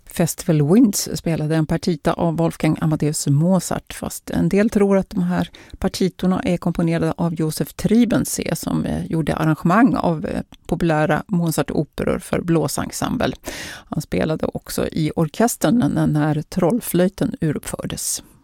Festival Winds spelade en partita av Wolfgang Amadeus Mozart, fast en del tror att de här partitorna är komponerade av Josef Tribensee som gjorde arrangemang av populära Mozart-operor för blåsensemble. Han spelade också i orkestern när Trollflöjten uruppfördes.